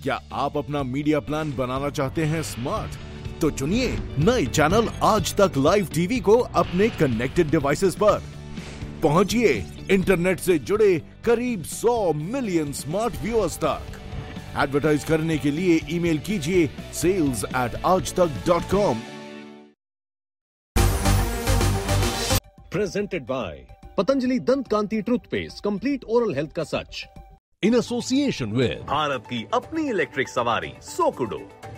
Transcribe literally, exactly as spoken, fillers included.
क्या आप अपना मीडिया प्लान बनाना चाहते हैं स्मार्ट? तो चुनिए नए चैनल आज तक लाइव टीवी को अपने कनेक्टेड डिवाइसेस पर। पहुंचिए इंटरनेट से जुड़े करीब सौ मिलियन स्मार्ट व्यूअर्स तक। एडवर्टाइज करने के लिए ईमेल कीजिए सेल्स एट आज तक dot com. Presented by Patanjali दंत कांति टूथपेस्ट, कंप्लीट ओरल हेल्थ का सच, इन एसोसिएशन विद भारत की अपनी इलेक्ट्रिक सवारी सोकुडो।